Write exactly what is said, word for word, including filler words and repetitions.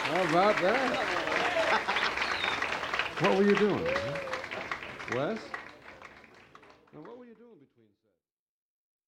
How about that? What were you doing, Wes? Now, what were you doing between?